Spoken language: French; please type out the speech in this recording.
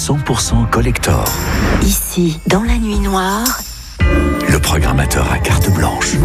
100% collector. Ici, dans la nuit noire, Le programmateur à carte blanche.